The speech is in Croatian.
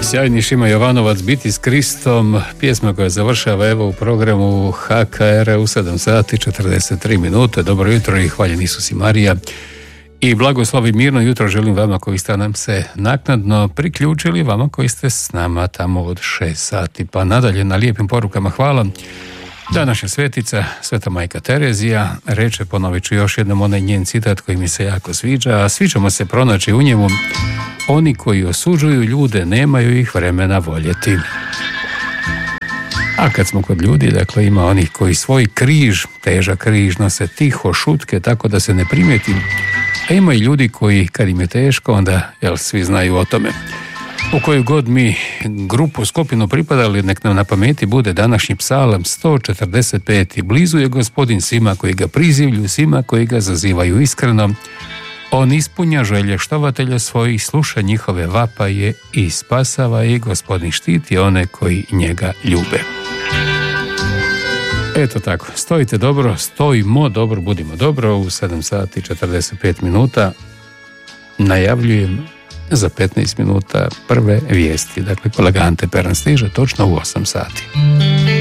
Sjajni Šima Jovanovac, Biti s Kristom, pjesma koja završava evo u programu HKR u 7 sati 43 minute. Dobro jutro i hvaljen Isus i Marija. I blagoslov i mirno jutro želim vama koji ste nam se naknadno priključili, vama koji ste s nama tamo od 6 sati pa nadalje. Na lijepim porukama hvala. Današnja svetica, Sveta majka Terezija, reče, ponovit ću još jednom onaj njen citat koji mi se jako sviđa, a svi ćemo se pronaći u njemu: oni koji osuđuju ljude nemaju ih vremena voljeti. A kad smo kod ljudi, dakle, ima onih koji svoj križ, težak križ, nose tiho, šutke, tako da se ne primijeti. A ima i ljudi koji, kad im je teško, onda, svi znaju o tome. U koju god mi grupu, skupinu pripadali, nek nam na pameti bude današnji psalam 145. Blizu je Gospodin svima koji ga prizivlju, svima koji ga zazivaju iskreno. On ispunja želje štovatelja svojih, sluša njihove vapaje i spasava ih. Gospodin štiti one koji njega ljube. Eto tako, stojite dobro, stojimo dobro, budimo dobro. U 7 sati 45 minuta najavljujem za 15 minuta prve vijesti. Dakle, kolega Ante Peran stiže točno u 8 sati.